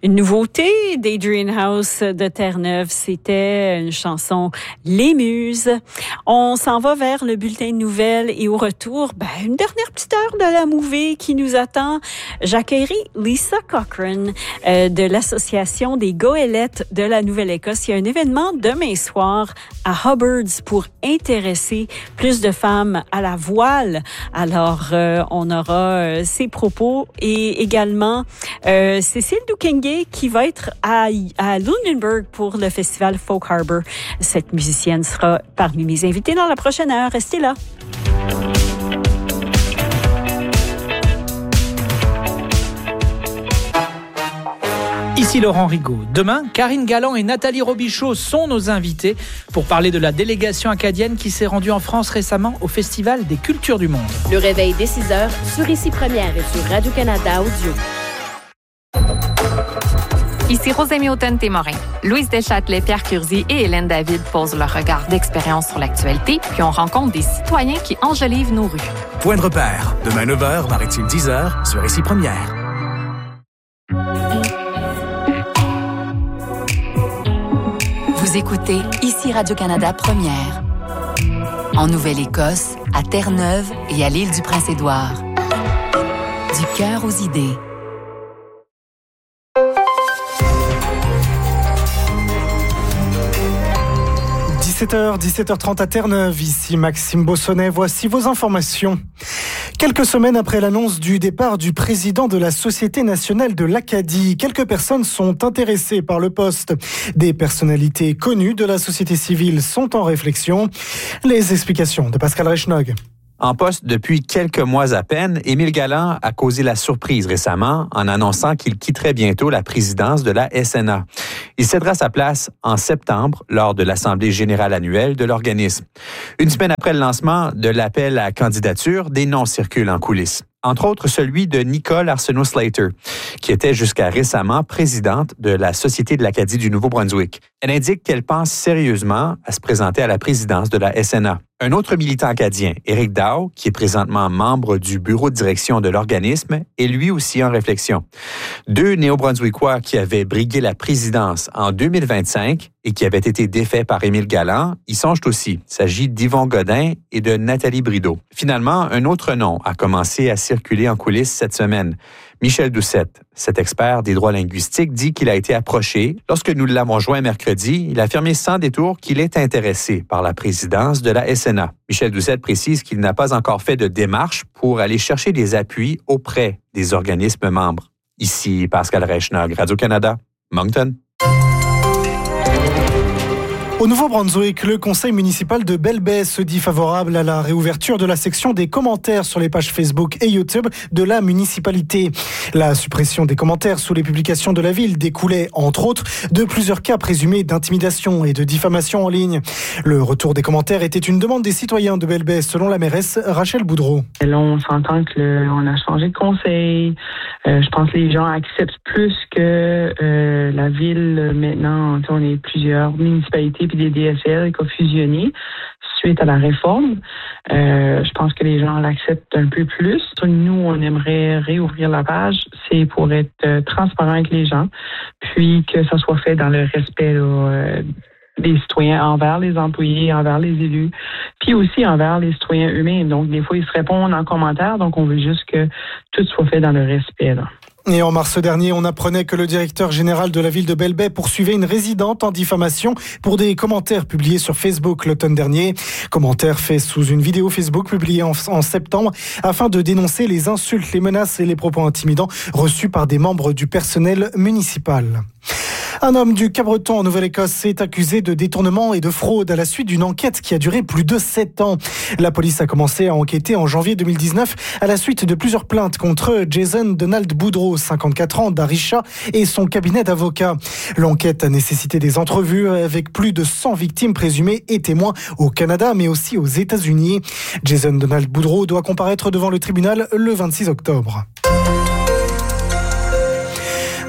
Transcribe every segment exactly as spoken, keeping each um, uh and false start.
Une nouveauté d'Adrian House de Terre-Neuve, c'était une chanson Les Muses. On s'en va vers le bulletin de nouvelles et au retour, ben, une dernière petite heure de la mouvée qui nous attend. J'accueillerai Lisa Cochrane euh, de l'Association des Goélettes de la Nouvelle-Écosse. Il y a un événement demain soir à Hubbard's pour intéresser plus de femmes à la voile. Alors, euh, on aura euh, ses propos et également euh, Cécile Doukengue qui va être à, à Lunenburg pour le festival Folk Harbor. Cette musicienne sera parmi mes invités dans la prochaine heure. Restez là. Ici Laurent Rigaud. Demain, Karine Galland et Nathalie Robichaud sont nos invités pour parler de la délégation acadienne qui s'est rendue en France récemment au Festival des Cultures du Monde. Le réveil dès six heures sur Ici Première et sur Radio-Canada Audio. Ici Rosémie Houghton-Témorin. Louise Deschâtelet, Pierre Curzi et Hélène David posent leur regard d'expérience sur l'actualité, puis on rencontre des citoyens qui enjolivent nos rues. Point de repère. Demain neuf heures, Maritime dix heures, sur Ici Première. Vous écoutez Ici Radio-Canada Première. En Nouvelle-Écosse, à Terre-Neuve et à l'île du Prince-Édouard. Du cœur aux idées. dix-sept heures, dix-sept heures trente à Terre-Neuve, ici Maxime Bossonnet, voici vos informations. Quelques semaines après l'annonce du départ du président de la Société nationale de l'Acadie, quelques personnes sont intéressées par le poste. Des personnalités connues de la société civile sont en réflexion. Les explications de Pascal Reichnog. En poste depuis quelques mois à peine, Émile Galland a causé la surprise récemment en annonçant qu'il quitterait bientôt la présidence de la S N A. Il cédera sa place en septembre lors de l'Assemblée générale annuelle de l'organisme. Une semaine après le lancement de l'appel à candidature, des noms circulent en coulisses. Entre autres celui de Nicole Arsenault-Slater, qui était jusqu'à récemment présidente de la Société de l'Acadie du Nouveau-Brunswick. Elle indique qu'elle pense sérieusement à se présenter à la présidence de la S N A. Un autre militant acadien, Éric Dow, qui est présentement membre du bureau de direction de l'organisme, est lui aussi en réflexion. Deux néo-brunswickois qui avaient brigué la présidence en deux mille vingt-cinq et qui avaient été défaits par Émile Galland y songent aussi. Il s'agit d'Yvon Godin et de Nathalie Brideau. Finalement, un autre nom a commencé à circuler en coulisses cette semaine. Michel Doucette, cet expert des droits linguistiques, dit qu'il a été approché. Lorsque nous l'avons joint mercredi, il a affirmé sans détour qu'il est intéressé par la présidence de la S N A. Michel Doucette précise qu'il n'a pas encore fait de démarche pour aller chercher des appuis auprès des organismes membres. Ici Pascal Reichnog, Radio-Canada, Moncton. Au Nouveau-Brunswick, le conseil municipal de Belle Baie se dit favorable à la réouverture de la section des commentaires sur les pages Facebook et YouTube de la municipalité. La suppression des commentaires sous les publications de la ville découlait, entre autres, de plusieurs cas présumés d'intimidation et de diffamation en ligne. Le retour des commentaires était une demande des citoyens de Belle Baie, selon la mairesse Rachel Boudreau. Là, on s'entend qu'on a changé de conseil. Euh, je pense que les gens acceptent plus que euh, la ville. Maintenant, on est plusieurs municipalités puis des D S L qui ont fusionné suite à la réforme. Euh, je pense que les gens l'acceptent un peu plus. Nous, on aimerait réouvrir la page. C'est pour être euh, transparent avec les gens, puis que ça soit fait dans le respect là, euh, des citoyens envers les employés, envers les élus, puis aussi envers les citoyens eux-mêmes. Donc, des fois, ils se répondent en commentaire, donc on veut juste que tout soit fait dans le respect, là. Et en mars dernier, on apprenait que le directeur général de la ville de Belle Baie poursuivait une résidente en diffamation pour des commentaires publiés sur Facebook l'automne dernier. Commentaires faits sous une vidéo Facebook publiée en, en septembre afin de dénoncer les insultes, les menaces et les propos intimidants reçus par des membres du personnel municipal. Un homme du Cabreton en Nouvelle-Écosse est accusé de détournement et de fraude à la suite d'une enquête qui a duré plus de sept ans. La police a commencé à enquêter en janvier deux mille dix-neuf à la suite de plusieurs plaintes contre Jason Donald Boudreau, cinquante-quatre ans, d'Arisha, et son cabinet d'avocats. L'enquête a nécessité des entrevues avec plus de cent victimes présumées et témoins au Canada, mais aussi aux États-Unis. Jason Donald Boudreau doit comparaître devant le tribunal le vingt-six octobre.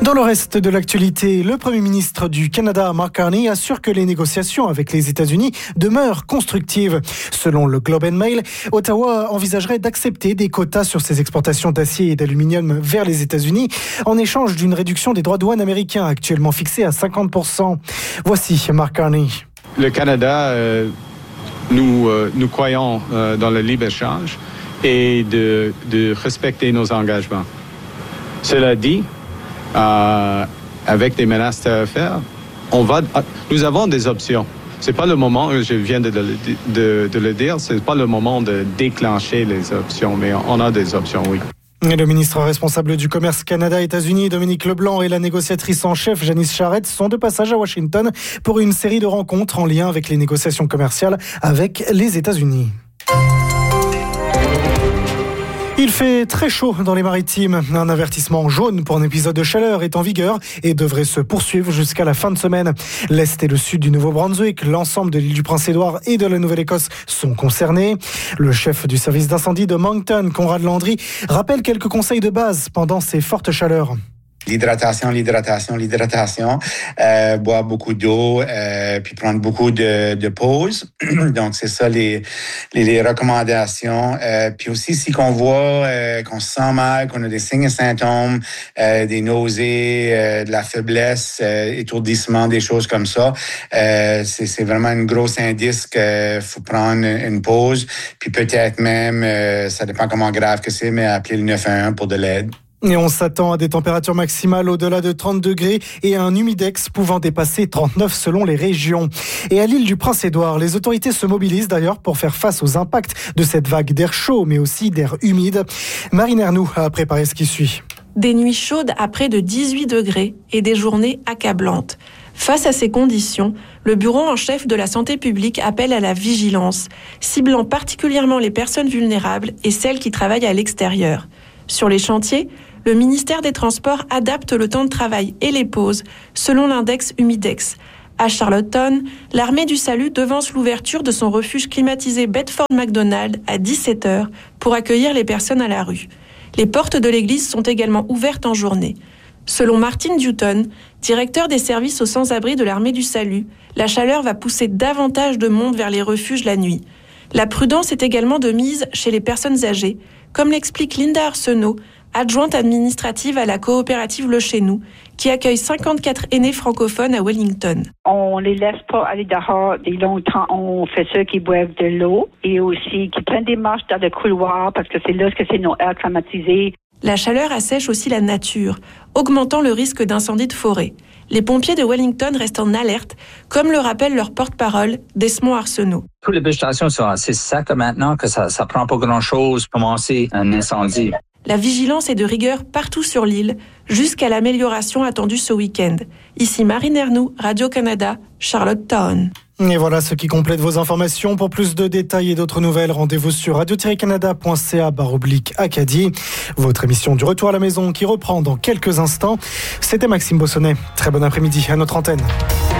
Dans le reste de l'actualité, le Premier ministre du Canada, Mark Carney, assure que les négociations avec les États-Unis demeurent constructives. Selon le Globe and Mail, Ottawa envisagerait d'accepter des quotas sur ses exportations d'acier et d'aluminium vers les États-Unis en échange d'une réduction des droits de douane américains actuellement fixés à cinquante pour cent. Voici Mark Carney. Le Canada, euh, nous, euh, nous croyons euh, dans le libre-échange et de, de respecter nos engagements. Cela dit, Euh, avec des menaces tarifaires, on va, nous avons des options. C'est pas le moment, je viens de, de, de, de le dire, c'est pas le moment de déclencher les options, mais on a des options, oui. Et le ministre responsable du commerce Canada-États-Unis, Dominique Leblanc, et la négociatrice en chef, Janice Charette, sont de passage à Washington pour une série de rencontres en lien avec les négociations commerciales avec les États-Unis. Il fait très chaud dans les maritimes. Un avertissement jaune pour un épisode de chaleur est en vigueur et devrait se poursuivre jusqu'à la fin de semaine. L'Est et le Sud du Nouveau-Brunswick, l'ensemble de l'île du Prince-Édouard et de la Nouvelle-Écosse sont concernés. Le chef du service d'incendie de Moncton, Conrad Landry, rappelle quelques conseils de base pendant ces fortes chaleurs. L'hydratation, l'hydratation, l'hydratation, euh, boire beaucoup d'eau, euh, puis prendre beaucoup de, de pauses. Donc, c'est ça les, les, les recommandations. Euh, puis aussi, si qu'on voit euh, qu'on se sent mal, qu'on a des signes et symptômes, euh, des nausées, euh, de la faiblesse, euh, étourdissement, des choses comme ça, euh, c'est, c'est vraiment un gros indice qu'il faut prendre une pause. Puis peut-être même, euh, ça dépend comment grave que c'est, mais appeler le neuf un un pour de l'aide. Et on s'attend à des températures maximales au-delà de trente degrés et à un humidex pouvant dépasser trente-neuf selon les régions. Et à l'île du Prince-Édouard, les autorités se mobilisent d'ailleurs pour faire face aux impacts de cette vague d'air chaud, mais aussi d'air humide. Marine Ernoux a préparé ce qui suit. Des nuits chaudes à près de dix-huit degrés et des journées accablantes. Face à ces conditions, le bureau en chef de la santé publique appelle à la vigilance, ciblant particulièrement les personnes vulnérables et celles qui travaillent à l'extérieur. Sur les chantiers, le ministère des Transports adapte le temps de travail et les pauses selon l'index Humidex. À Charlottetown, l'armée du salut devance l'ouverture de son refuge climatisé Bedford-McDonald à dix-sept heures pour accueillir les personnes à la rue. Les portes de l'église sont également ouvertes en journée. Selon Martin Dutton, directeur des services aux sans-abri de l'armée du salut, la chaleur va pousser davantage de monde vers les refuges la nuit. La prudence est également de mise chez les personnes âgées, comme l'explique Linda Arsenault, adjointe administrative à la coopérative Le Chez Nous, qui accueille cinquante-quatre aînés francophones à Wellington. On les laisse pas aller dehors des longtemps. On fait ceux qui boivent de l'eau et aussi qui prennent des marches dans le couloir parce que c'est là que c'est nos airs climatisés. La chaleur assèche aussi la nature, augmentant le risque d'incendie de forêt. Les pompiers de Wellington restent en alerte, comme le rappelle leur porte-parole, Desmond Arsenault. Toutes les végétations sont assez secs maintenant que ça ne prend pas grand-chose pour commencer un incendie. La vigilance est de rigueur partout sur l'île, jusqu'à l'amélioration attendue ce week-end. Ici Marine Ernoux, Radio-Canada, Charlottetown. Et voilà ce qui complète vos informations. Pour plus de détails et d'autres nouvelles, rendez-vous sur radio tiret canada point c a barre oblique Acadie. Votre émission du retour à la maison qui reprend dans quelques instants. C'était Maxime Bossonnet. Très bon après-midi à notre antenne.